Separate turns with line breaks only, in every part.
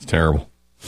It's terrible.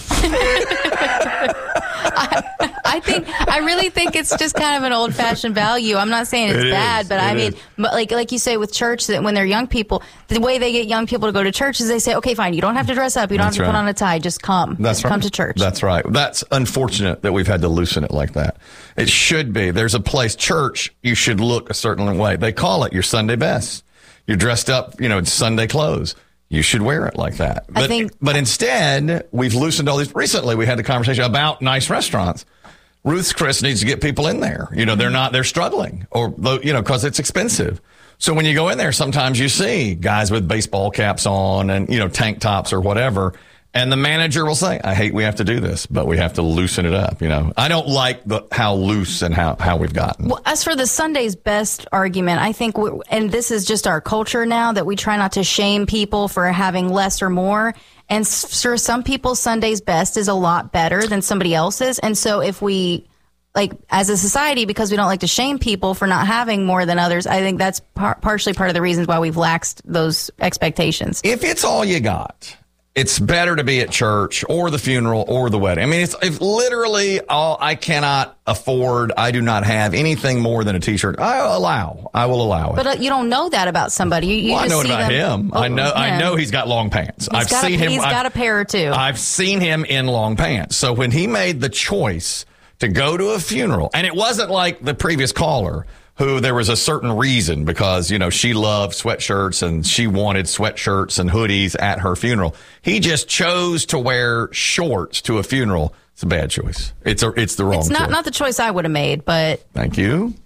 I really think it's just kind of an old-fashioned value. I'm not saying it's bad, but I mean, like you say with church, that when they're young people, the way they get young people to go to church is they say, okay, fine, you don't have to dress up, you don't have to put on a tie, just come. Come to church.
That's right. That's unfortunate that we've had to loosen it like that. It should be. There's a place, church, you should look a certain way. They call it your Sunday best. You're dressed up, it's Sunday clothes. You should wear it like that. But instead, we've loosened all these. Recently, we had a conversation about nice restaurants. Ruth's Chris needs to get people in there. They're struggling because it's expensive. So when you go in there, sometimes you see guys with baseball caps on and, tank tops or whatever. And the manager will say, I hate we have to do this, but we have to loosen it up. I don't like how loose and how we've gotten.
Well, as for the Sunday's best argument, I think, and this is just our culture now, that we try not to shame people for having less or more. And for some people, Sunday's best is a lot better than somebody else's. And so if we, as a society, because we don't like to shame people for not having more than others, I think that's partially part of the reasons why we've laxed those expectations.
If it's all you got, it's better to be at church or the funeral or the wedding. I mean, if literally all I cannot afford, I do not have anything more than a T-shirt, I will allow it.
But you don't know that about somebody.
I know it about him. I know he's got long pants. I've seen him. He's
got a pair or two.
I've seen him in long pants. So when he made the choice to go to a funeral, and it wasn't like the previous caller, who there was a certain reason because, she loved sweatshirts and she wanted sweatshirts and hoodies at her funeral. He just chose to wear shorts to a funeral. It's a bad choice. It's the wrong choice.
It's not the choice I would have made, but.
Thank you.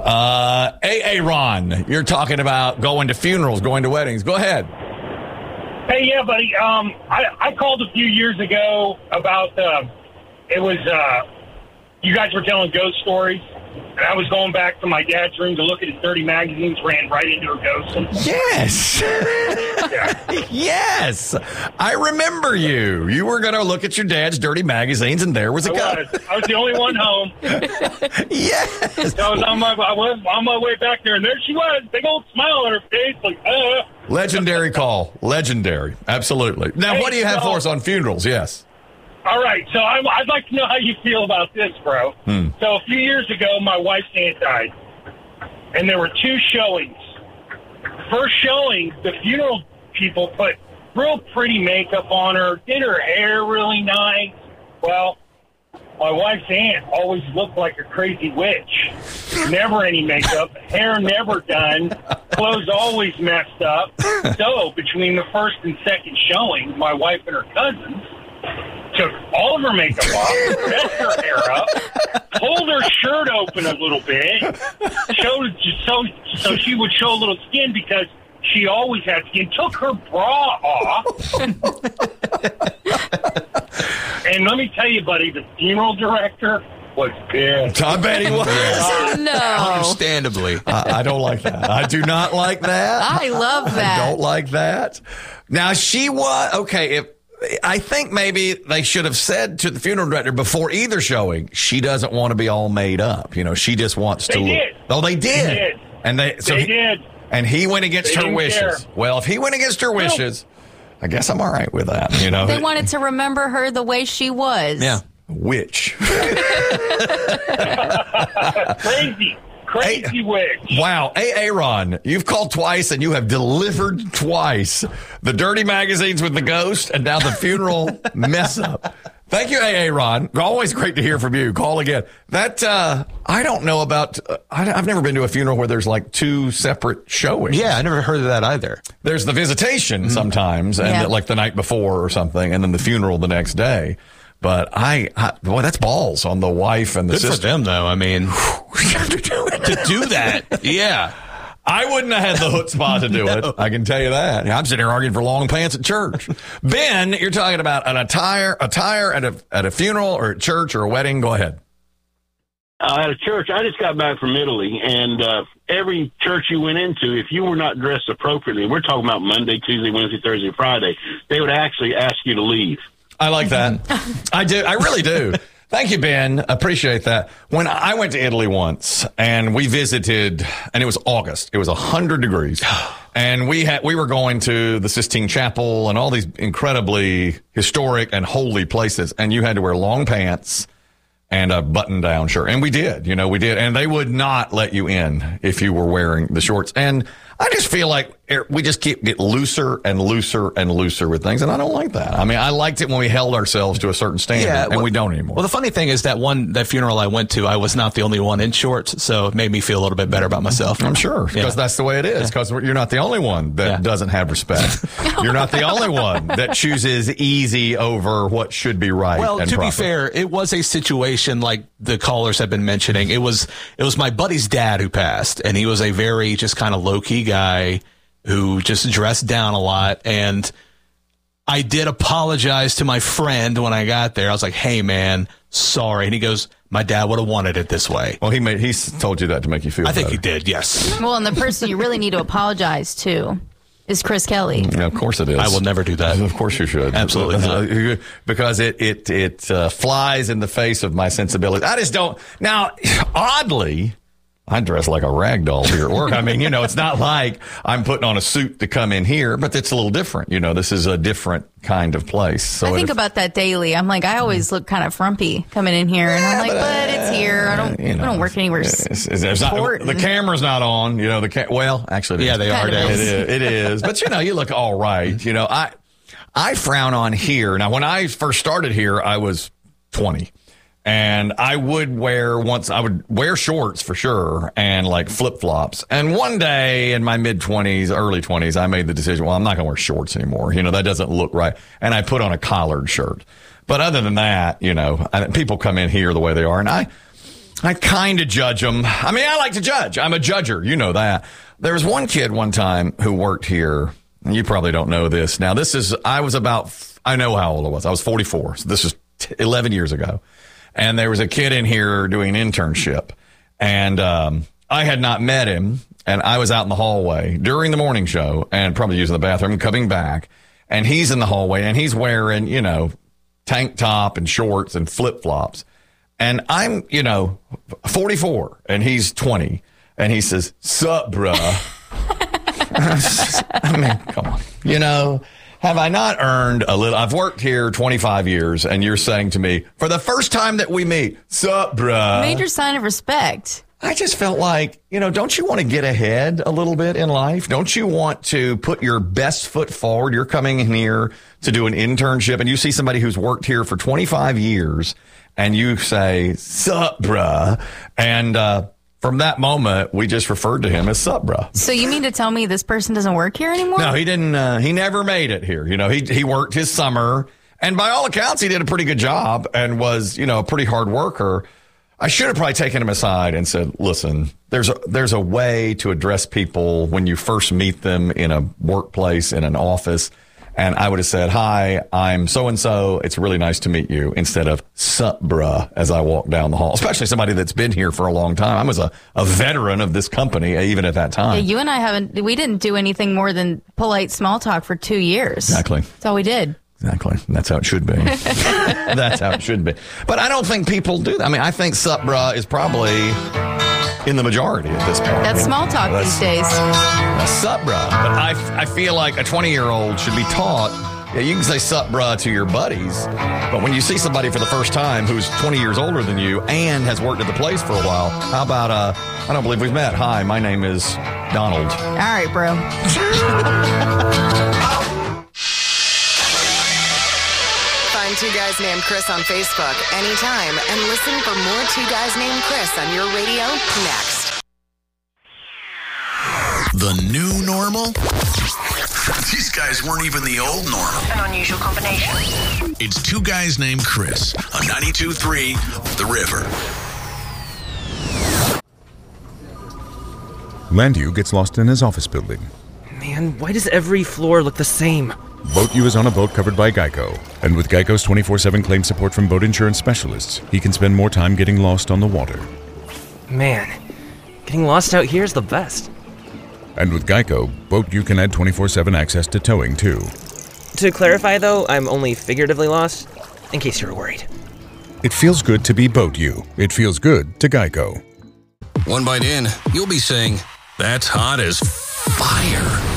Ron, you're talking about going to funerals, going to weddings. Go ahead.
Hey, yeah, buddy. I called a few years ago about, you guys were telling ghost stories. And I was going back to my dad's room to look at his dirty magazines, ran right into a ghost.
Yes. Yes. I remember you. You were going to look at your dad's dirty magazines, and there was a ghost.
I was the only one home.
Yes.
So I was on my way back there, and there she was, big old smile on her face,
Legendary call. Legendary. Absolutely. Now, what do you have for us on funerals? Yes.
All right, so I'd like to know how you feel about this, bro. So a few years ago, my wife's aunt died, and there were two showings. First showing, the funeral people put real pretty makeup on her, did her hair really nice. Well, my wife's aunt always looked like a crazy witch. Never any makeup, hair never done, clothes always messed up. So between the first and second showing, my wife and her cousins took all of her makeup off, messed her hair up, pulled her shirt open a little bit, so she would show a little skin because she always had skin, took her bra off. And let me tell you, buddy, the funeral director was pissed.
I bet he was.
No.
Understandably.
I don't like that. I do not like that.
I love that.
I don't like that. Now, she was, okay, I think maybe they should have said to the funeral director before either showing, she doesn't want to be all made up. She just wants to.
Did.
Oh, they did.
They did.
And they did. And he went against her wishes.
Care.
Well, if he went against her wishes, I guess I'm all right with that.
They wanted to remember her the way she was.
Yeah. Witch.
Crazy witch.
Wow. Aaron, you've called twice and you have delivered twice. The dirty magazines with the ghost and now the funeral mess up. Thank you, Aaron. Always great to hear from you. Call again. That, I don't know about, I've never been to a funeral where there's like two separate showings.
Yeah, I never heard of that either.
There's the visitation sometimes, and like the night before or something, and then the funeral the next day. But boy, that's balls on the wife and the
Good
sister.
for them, though. I mean, to do that, yeah.
I wouldn't have had the chutzpah to do it. I can tell you that. I'm sitting here arguing for long pants at church. Ben, you're talking about an attire at a funeral or at church or a wedding. Go ahead.
At a church, I just got back from Italy, and every church you went into, if you were not dressed appropriately, we're talking about Monday, Tuesday, Wednesday, Thursday, Friday, they would actually ask you to leave.
I like that. I do. I really do. Thank you, Ben. Appreciate that. When I went to Italy once and we visited, and it was August, it was 100 degrees. And we were going to the Sistine Chapel and all these incredibly historic and holy places. And you had to wear long pants and a button-down shirt. And we did. And they would not let you in if you were wearing the shorts. And I just feel like we just get looser and looser and looser with things, and I don't like that. I mean, I liked it when we held ourselves to a certain standard, and we don't anymore.
Well, the funny thing is that funeral I went to, I was not the only one in shorts, so it made me feel a little bit better about myself.
I'm sure, because that's the way it is, because you're not the only one that doesn't have respect. You're not the only one that chooses easy over what should be right.
Well,
and
to
proper.
be fair, it was a situation like the callers have been mentioning. It was my buddy's dad who passed, and he was a very just kind of low-key guy who just dressed down a lot. And I did apologize to my friend when I got there. I was like, hey, man, sorry. And he goes, my dad would have wanted it this way.
Well, he's told you that to make you feel
I think
better.
he did, yes.
Well, and the person you really need to apologize to is Chris Kelly.
Yeah, of course it is.
I will never do that.
Of course you should.
Absolutely not.
Because it flies in the face of my sensibility. I just don't. Now, oddly, I dress like a rag doll here at work. I mean, it's not like I'm putting on a suit to come in here, but it's a little different. This is a different kind of place. So
I think about that daily. I'm like, I always look kind of frumpy coming in here, and I'm like, but it's here. I don't work anywhere.
The camera's not on. Well, actually,
they are.
It is. But you look all right. I frown on here. Now, when I first started here, I was 20. And I would wear shorts for sure and like flip flops. And one day in my mid 20s, early 20s, I made the decision, well, I'm not going to wear shorts anymore. That doesn't look right. And I put on a collared shirt. But other than that, people come in here the way they are. And I kind of judge them. I mean, I like to judge. I'm a judger. You know that. There was one kid one time who worked here. And you probably don't know this. Now, I know how old I was. I was 44. So this is 11 years ago. And there was a kid in here doing an internship. And I had not met him. And I was out in the hallway during the morning show and probably using the bathroom, coming back. And he's in the hallway and he's wearing, tank top and shorts and flip flops. And I'm, 44 and he's 20. And he says, "Sup, bruh?" I mean, come on. Have I not earned a little? I've worked here 25 years, and you're saying to me, for the first time that we meet, "Sup, bruh?"
Major sign of respect.
I just felt like, don't you want to get ahead a little bit in life? Don't you want to put your best foot forward? You're coming in here to do an internship, and you see somebody who's worked here for 25 years, and you say, "Sup, bruh?" And from that moment, we just referred to him as "Sup, bruh."
So you mean to tell me this person doesn't work here anymore?
No, he didn't. He never made it here. He worked his summer, and by all accounts, he did a pretty good job and was, a pretty hard worker. I should have probably taken him aside and said, "Listen, there's a way to address people when you first meet them in a workplace, in an office." And I would have said, "Hi, I'm so-and-so. It's really nice to meet you," instead of "Sup, bruh," as I walk down the hall, especially somebody that's been here for a long time. I was a veteran of this company, even at that time.
Yeah, you and I we didn't do anything more than polite small talk for 2 years.
Exactly.
That's all we did.
Exactly. That's how it should be. That's how it should be. But I don't think people do that. I mean, I think "Sup, bruh" is probably in the majority at this point.
That's small talk these days.
"Sup, bruh." But I feel like a 20-year-old should be taught, you can say "Sup, bruh" to your buddies, but when you see somebody for the first time who's 20 years older than you and has worked at the place for a while, how about, I don't believe we've met. "Hi, my name is Donald."
All right, bro.
Find Two Guys Named Chris on Facebook anytime and listen for more Two Guys Named Chris on your radio next.
The new normal? These guys weren't even the old normal.
An unusual combination.
It's Two Guys Named Chris on 92.3 The River.
Landu gets lost in his office building.
Man, why does every floor look the same?
Boat U is on a boat covered by Geico. And with Geico's 24/7 claim support from boat insurance specialists, he can spend more time getting lost on the water.
Man, getting lost out here is the best.
And with Geico, Boat U can add 24/7 access to towing, too.
To clarify, though, I'm only figuratively lost, in case you were worried.
It feels good to be Boat U. It feels good to Geico.
One bite in, you'll be saying, "That's hot as fire."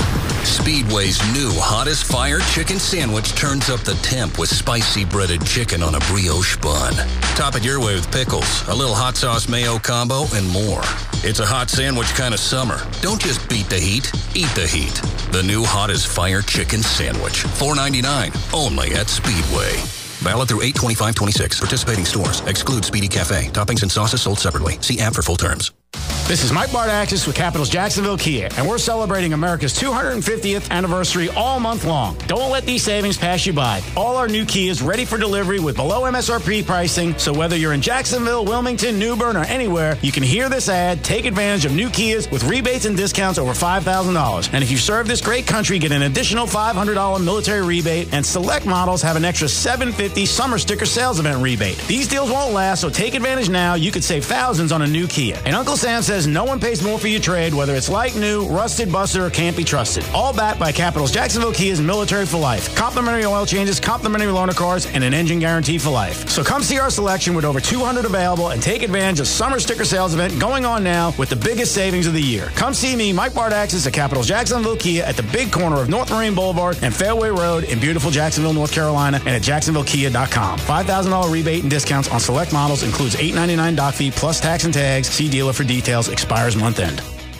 Speedway's new hottest fire chicken sandwich turns up the temp with spicy breaded chicken on a brioche bun. Top it your way with pickles, a little hot sauce mayo combo, and more. It's a hot sandwich kind of summer. Don't just beat the heat, eat the heat. The new hottest fire chicken sandwich. $4.99, only at Speedway. Valid through 8/25/26. Participating stores. Exclude Speedy Cafe. Toppings and sauces sold separately. See app for full terms.
This is Mike Bardaxis with Capitals Jacksonville Kia, and we're celebrating America's 250th anniversary all month long. Don't let these savings pass you by. All our new Kias ready for delivery with below MSRP pricing, so whether you're in Jacksonville, Wilmington, New Bern, or anywhere, you can hear this ad, take advantage of new Kias with rebates and discounts over $5,000. And if you serve this great country, get an additional $500 military rebate, and select models have an extra $750 summer sticker sales event rebate. These deals won't last, so take advantage now. You could save thousands on a new Kia. And Uncle Sam says no one pays more for your trade, whether it's like new, rusted, busted, or can't be trusted. All backed by Capitals Jacksonville Kia's Military for Life. Complimentary oil changes, complimentary loaner cars, and an engine guarantee for life. So come see our selection with over 200 available and take advantage of summer sticker sales event going on now with the biggest savings of the year. Come see me, Mike Bardaxis, at Capitals Jacksonville Kia at the big corner of North Marine Boulevard and Fairway Road in beautiful Jacksonville, North Carolina, and at jacksonvillekia.com. $5,000 rebate and discounts on select models includes $899 dock fee plus tax and tags. See dealer for details. Expires month end.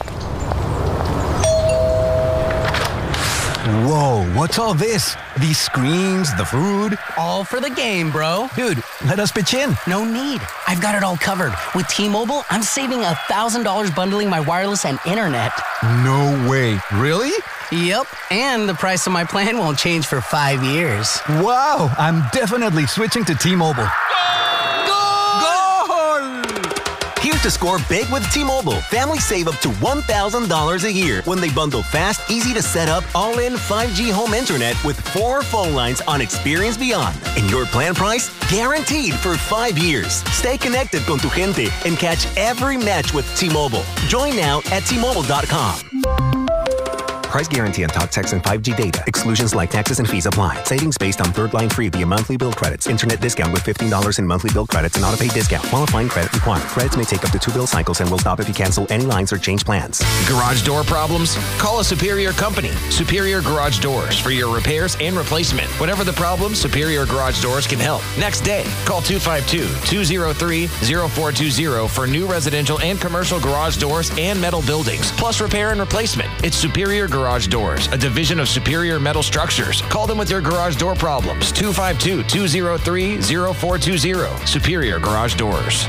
Whoa, what's all this? These screens, the food?
All for the game, bro.
Dude, let us pitch in.
No need. I've got it all covered. With T-Mobile, I'm saving $1,000 bundling my wireless and internet.
No way. Really?
Yep, and the price of my plan won't change for 5 years.
Wow, I'm definitely switching to T-Mobile.
Here's to score big with T-Mobile. Families save up to $1,000 a year when they bundle fast, easy to set up, all-in 5G home internet with 4 phone lines on Experience Beyond. And your plan price? Guaranteed for 5 years. Stay connected con tu gente and catch every match with T-Mobile. Join now at T-Mobile.com. Price guarantee on talk, text, and 5G data. Exclusions like taxes and fees apply. Savings based on third line free via monthly bill credits. Internet discount with $15 in monthly bill credits and auto-pay discount. Qualifying credit required. Credits may take up to 2 bill cycles and will stop if you cancel any lines or change plans.
Garage door problems? Call a Superior company. Superior Garage Doors for your repairs and replacement. Whatever the problem, Superior Garage Doors can help. Next day, call 252-203-0420 for new residential and commercial garage doors and metal buildings, plus repair and replacement. It's Superior Garage Doors, a division of Superior Metal Structures. Call them with your garage door problems. 252-203-0420. Superior Garage Doors.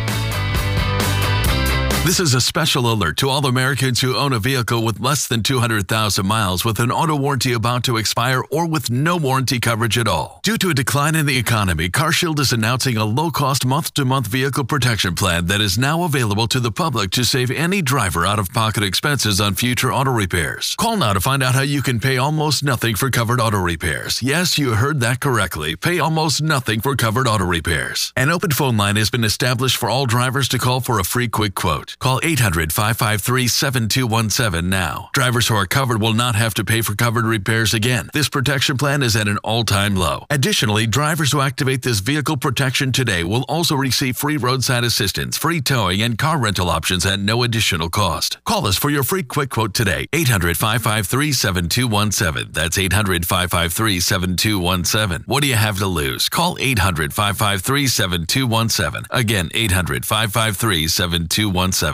This is a special alert to all Americans who own a vehicle with less than 200,000 miles with an auto warranty about to expire or with no warranty coverage at all. Due to a decline in the economy, CarShield is announcing a low-cost month-to-month vehicle protection plan that is now available to the public to save any driver out-of-pocket expenses on future auto repairs. Call now to find out how you can pay almost nothing for covered auto repairs. Yes, you heard that correctly. Pay almost nothing for covered auto repairs. An open phone line has been established for all drivers to call for a free quick quote. Call 800-553-7217 now. Drivers who are covered will not have to pay for covered repairs again. This protection plan is at an all-time low. Additionally, drivers who activate this vehicle protection today will also receive free roadside assistance, free towing, and car rental options at no additional cost. Call us for your free quick quote today. 800-553-7217. That's 800-553-7217. What do you have to lose? Call 800-553-7217. Again, 800-553-7217.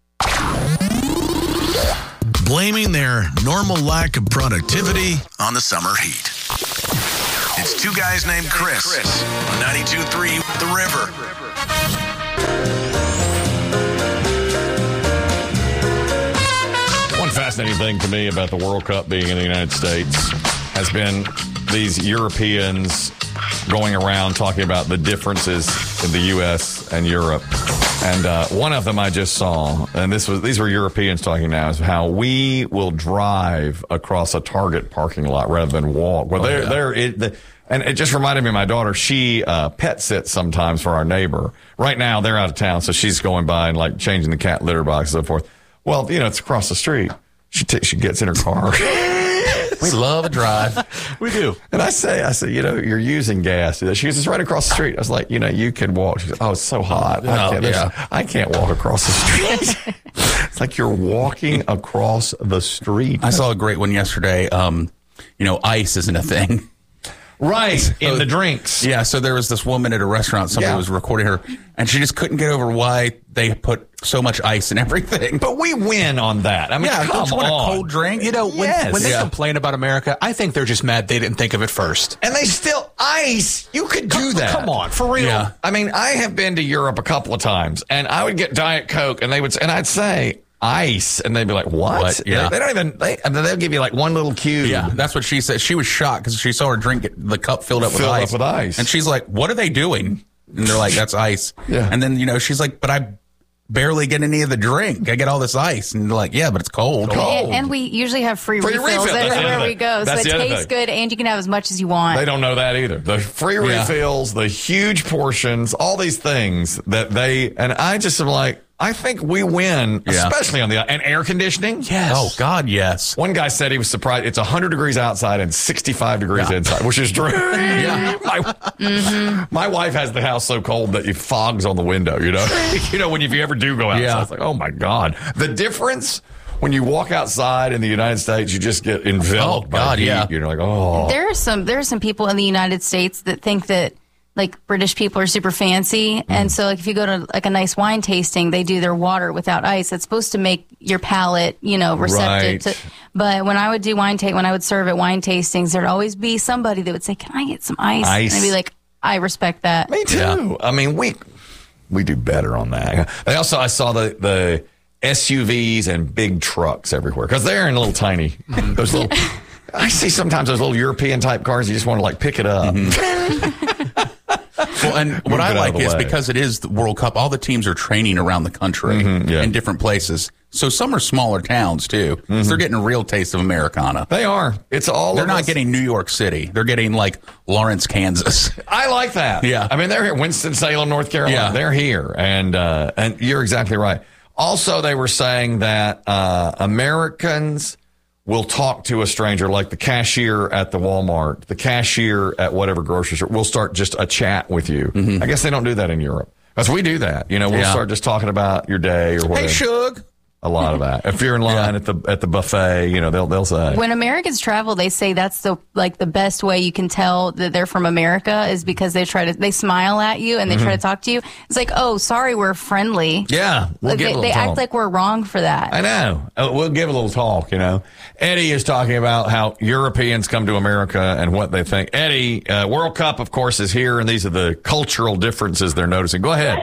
Blaming their normal lack of productivity on the summer heat. It's Two Guys Named Chris on 92.3 The River.
One fascinating thing to me about the World Cup being in the United States has been these Europeans going around talking about the differences in the U.S. and Europe. And one of them I just saw, and these were Europeans talking now, is how we will drive across a Target parking lot rather than walk. Well, and it just reminded me of my daughter. She pet sits sometimes for our neighbor. Right now, they're out of town, so she's going by and like changing the cat litter box and so forth. Well, you know, it's across the street. She gets in her car. We love a drive.
We do.
And I say, you know, you're using gas. She goes, it's right across the street. I was like, you know, you can walk. She goes, oh, it's so hot. I can't walk across the street. It's like you're walking across the street.
I saw a great one yesterday. Ice isn't a thing.
Right, in the drinks.
Yeah, so there was this woman at a restaurant, somebody was recording her, and she just couldn't get over why they put so much ice in everything.
But we win on that. I mean,
don't you want a cold drink?
When they complain about America, I think they're just mad they didn't think of it first.
And they still, ice, you could do that.
Come on, for real.
Yeah. I mean, I have been to Europe a couple of times, and I would get Diet Coke, and I'd say, ice, and they'd be like, what?
Yeah.
They don't even, they'll give you like one little cube.
Yeah, that's what she said. She was shocked because she saw her drink the cup filled up with ice. And she's like, what are they doing? And they're like, that's ice.
Yeah.
And then, she's like, but I barely get any of the drink. I get all this ice. And they're like, yeah, but it's cold.
And we usually have free refills everywhere we go. So it tastes good, and you can have as much as you want.
They don't know that either. The free refills, the huge portions, all these things that and I just am like, I think we win, especially on and air conditioning.
Yes. Oh, God, yes.
One guy said he was surprised. It's 100 degrees outside and 65 degrees inside, which is true. My wife has the house so cold that it fogs on the window, when if you ever do go outside, it's like, oh, my God. The difference when you walk outside in the United States, you just get enveloped by heat. You're like, oh.
There are some people in the United States that think that like British people are super fancy. And so like if you go to like a nice wine tasting, they do their water without ice. It's supposed to make your palate, receptive to. But when I would do when I would serve at wine tastings, there'd always be somebody that would say, "Can I get some ice?" And I'd be like, "I respect that."
Me too. Yeah. I mean, we do better on that. I saw the SUVs and big trucks everywhere because they're in little tiny those little. I see sometimes those little European type cars. You just want to like pick it up.
Well, and what I like is because it is the World Cup, all the teams are training around the country in different places. So some are smaller towns too. So they're getting a real taste of Americana.
They are. It's all.
They're not getting New York City. They're getting like Lawrence, Kansas.
I like that.
Yeah.
I mean, they're here. Winston-Salem, North Carolina. Yeah. They're here, and you're exactly right. Also, they were saying that Americans will talk to a stranger, like the cashier at the Walmart, the cashier at whatever grocery store. We'll start just a chat with you. I guess they don't do that in Europe. Because we do that. We'll start just talking about your day or whatever.
Hey, Shug.
A lot of that. If you're in line at the buffet, they'll say.
When Americans travel, they say that's the best way you can tell that they're from America is because they smile at you and they try to talk to you. It's like, oh, sorry, we're friendly.
Yeah,
they act like we're wrong for that.
I know. We'll give a little talk. Eddie is talking about how Europeans come to America and what they think. Eddie, World Cup, of course, is here, and these are the cultural differences they're noticing. Go ahead.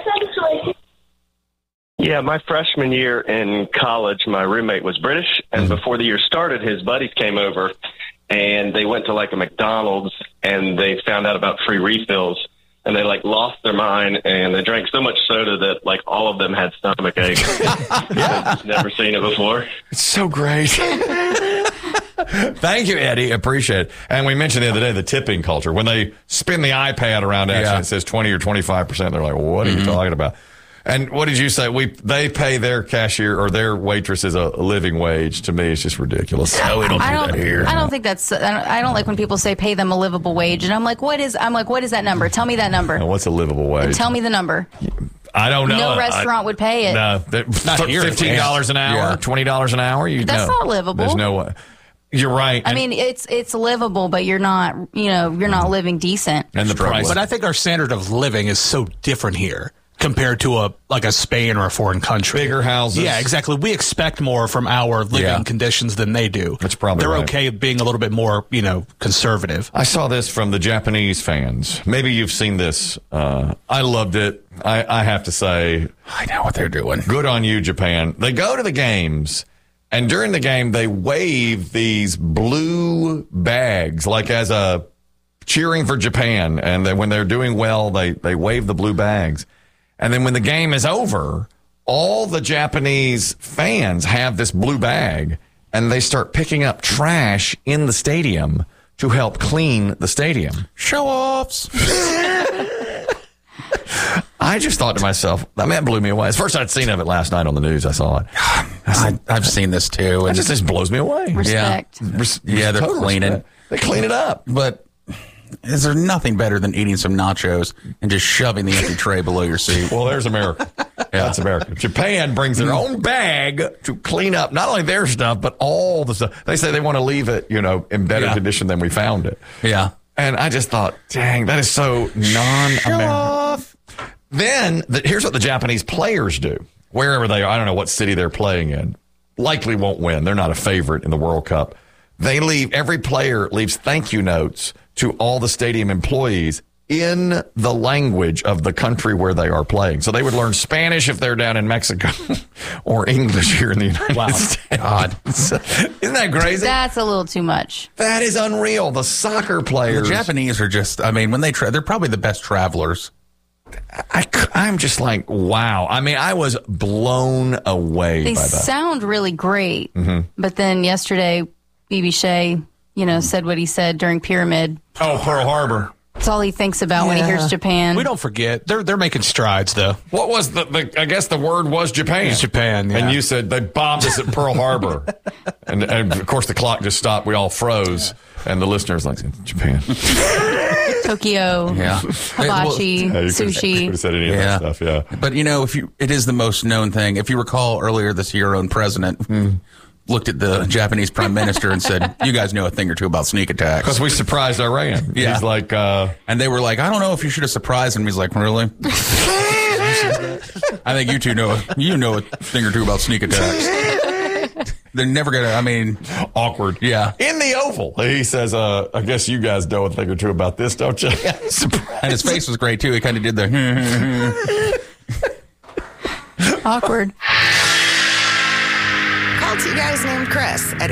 Yeah, my freshman year in college, my roommate was British, and before the year started, his buddies came over, and they went to like a McDonald's, and they found out about free refills, and they lost their mind, and they drank so much soda that all of them had stomach aches. Never seen it before.
It's so great. Thank you, Eddie. Appreciate it. And we mentioned the other day the tipping culture. When they spin the iPad around and it says 20 or 25%, they're like, what are you talking about? And what did you say? They pay their cashier or their waitresses a living wage. To me, it's just ridiculous.
No, we don't do that here.
I don't think that's. I don't like when people say pay them a livable wage, and I'm like, what is that number? Tell me that number.
Now, what's a livable wage?
And tell me the number.
I don't know.
No restaurant would pay it.
No, $15 an hour, $20 an hour.
That's not livable.
There's no way. You're right.
I mean, it's livable, but you're not. You're not living decent.
And the price.
But I think our standard of living is so different here compared to a Spain or a foreign country.
Bigger houses.
Yeah, exactly. We expect more from our living conditions than they do.
That's probably
They're
right.
okay being a little bit more, conservative.
I saw this from the Japanese fans. Maybe you've seen this. I loved it. I have to say.
I know what they're doing.
Good on you, Japan. They go to the games, and during the game, they wave these blue bags, like as a cheering for Japan. And when they're doing well, they wave the blue bags. And then when the game is over, all the Japanese fans have this blue bag, and they start picking up trash in the stadium to help clean the stadium.
Show-offs.
I just thought to myself, that blew me away. It's the first I'd seen of it last night on the news. I saw it.
I've seen this too.
And it just blows me away.
Respect.
Yeah, they're cleaning.
Respect. They clean it up.
But is there nothing better than eating some nachos and just shoving the empty tray below your seat?
Well, there's America. That's America. Japan brings their own bag to clean up not only their stuff, but all the stuff. They say they want to leave it, in better condition than we found it.
Yeah.
And I just thought, dang, that is so non-American. Then, here's what the Japanese players do. Wherever they are, I don't know what city they're playing in. Likely won't win. They're not a favorite in the World Cup. Every player leaves thank you notes to all the stadium employees in the language of the country where they are playing. So they would learn Spanish if they're down in Mexico or English here in the United States. God. Isn't that crazy?
That's a little too much.
That is unreal. The soccer players.
The Japanese are just, when they they're probably the best travelers.
I'm just like, wow. I was blown away
They
by that.
sound really great. But then yesterday, B.B. Shea, said what he said during Pyramid.
Oh, Pearl Harbor.
That's all he thinks about when he hears Japan.
We don't forget. They're making strides, though.
What was I guess the word was Japan.
It's Japan, yeah.
And you said they bombed us at Pearl Harbor. and of course, the clock just stopped. We all froze. And the listeners like, Japan.
Tokyo, hibachi, sushi.
Could have said any of that stuff, yeah.
But, it is the most known thing. If you recall earlier this year, our own president looked at the Japanese prime minister and said, you guys know a thing or two about sneak attacks.
Because we surprised Iran.
Yeah.
He's like,
and they were like, I don't know if you should have surprised him. He's like, really? I think you two know a thing or two about sneak attacks. They're never going to,
awkward.
Yeah.
In the Oval, he says, I guess you guys know a thing or two about this, don't you?
And his face was great, too. He kind of did the
awkward.
Call Two Guys Named Chris at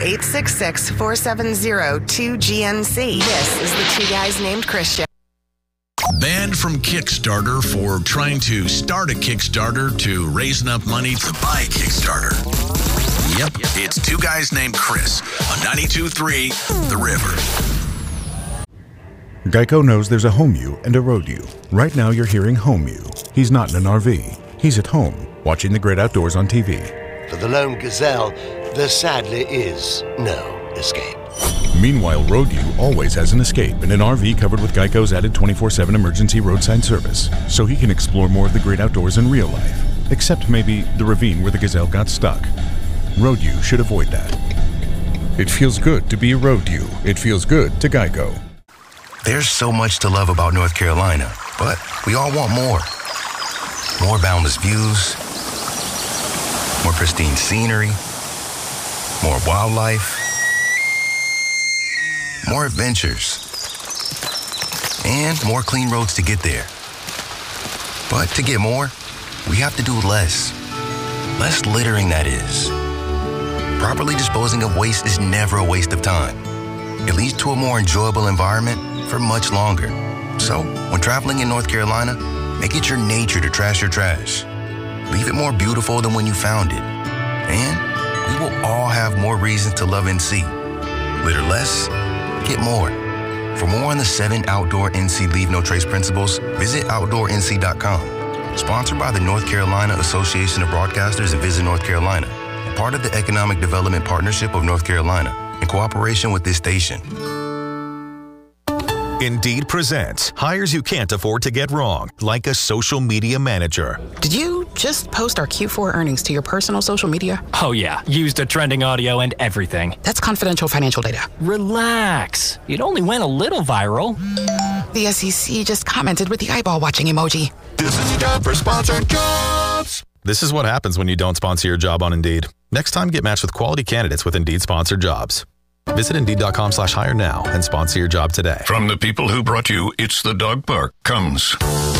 866-470-2GNC. This is the Two Guys Named Chris Show.
Banned from Kickstarter for trying to start a Kickstarter to raise enough money to buy a Kickstarter. Yep, it's Two Guys Named Chris on 92.3 The River.
Geico knows there's a home you and a road you. Right now you're hearing home you. He's not in an RV. He's at home, watching the great outdoors on TV.
For the lone gazelle, there sadly is no escape.
Meanwhile, Road U always has an escape in an RV covered with Geico's added 24/7 emergency roadside service, so he can explore more of the great outdoors in real life, except maybe the ravine where the gazelle got stuck. Road U should avoid that. It feels good to be a Road U. It feels good to Geico.
There's so much to love about North Carolina, but we all want more. More boundless views, more pristine scenery, more wildlife, more adventures, and more clean roads to get there. But to get more, we have to do less. Less littering, that is. Properly disposing of waste is never a waste of time. It leads to a more enjoyable environment for much longer. So, when traveling in North Carolina, make it your nature to trash your trash. Leave it more beautiful than when you found it. And we will all have more reasons to love NC. Litter less, get more. For more on the 7 Outdoor NC Leave No Trace principles, visit OutdoorNC.com. Sponsored by the North Carolina Association of Broadcasters and Visit North Carolina. Part of the Economic Development Partnership of North Carolina, in cooperation with this station.
Indeed presents hires you can't afford to get wrong, like a social media manager.
Did you just post our Q4 earnings to your personal social media?
Oh, yeah. Used a trending audio and everything.
That's confidential financial data.
Relax. It only went a little viral.
The SEC just commented with the eyeball watching emoji.
This is time for sponsored jobs. This is what happens when you don't sponsor your job on Indeed. Next time, get matched with quality candidates with Indeed sponsored jobs. Visit Indeed.com/hire now and sponsor your job today.
From the people who brought you It's the Dog Park comes